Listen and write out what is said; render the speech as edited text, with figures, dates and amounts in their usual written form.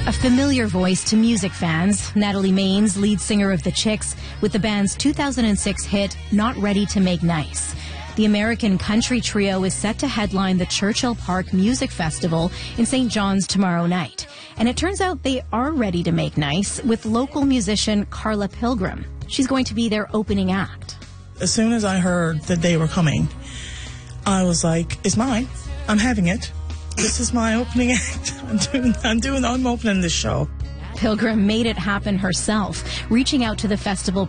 A familiar voice to music fans, Natalie Maines, lead singer of The Chicks, with the band's 2006 hit, Not Ready to Make Nice. The American country trio is set to headline the Churchill Park Music Festival in St. John's tomorrow night. And it turns out they are ready to make nice with local musician Carla Pilgrim. She's going to be their opening act. As soon as I heard that they were coming, I was like, it's mine. I'm having it. This is my opening act. I'm opening this show. Pilgrim made it happen herself, reaching out to the festival